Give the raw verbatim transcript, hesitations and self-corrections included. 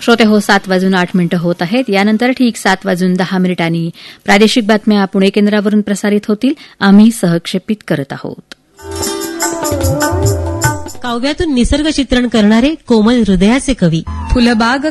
श्रोते हो, सात वाजून आठ मिनिटं होत आहेत. यानंतर ठीक सात वाजून दहा मिनिटांनी प्रादेशिक बातम्या पुणे केंद्रावरून प्रसारित होतील. आम्ही सहक्षेपित करत आहोत. काव्यातून निसर्ग चित्रण करणारे कोमल हृदयाचे कवी फुलबाग